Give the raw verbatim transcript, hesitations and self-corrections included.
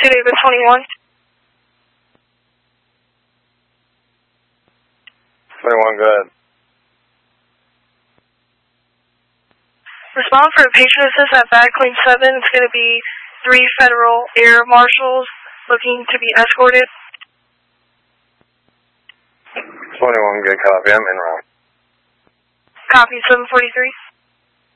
to Davis twenty-one. twenty-one, go ahead. Respond for patient assist at Bad Queen seven. It's going to be three federal air marshals looking to be escorted. twenty-one, good copy. I'm in route. Copy seven forty-three.